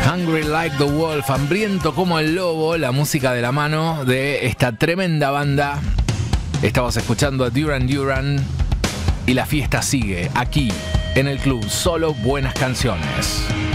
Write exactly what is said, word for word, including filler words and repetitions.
Hungry Like the Wolf, hambriento como el lobo, la música de la mano de esta tremenda banda. Estamos escuchando a Duran Duran y la fiesta sigue aquí en el club. Solo buenas canciones.